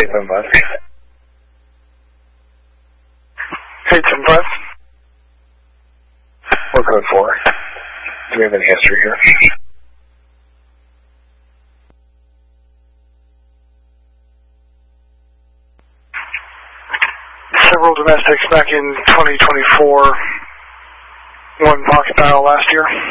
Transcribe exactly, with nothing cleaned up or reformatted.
eight seven five. eight seven five. We're code four. Do we have any history here? Several domestics back in twenty twenty-four. One pocket dial last year.